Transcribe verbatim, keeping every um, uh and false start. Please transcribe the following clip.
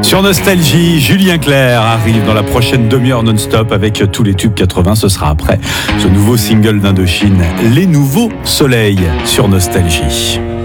Sur Nostalgie, Julien Clerc arrive dans la prochaine demi-heure non-stop avec tous les tubes quatre-vingts. Ce sera après ce nouveau single d'Indochine, Les Nouveaux Soleils, sur Nostalgie.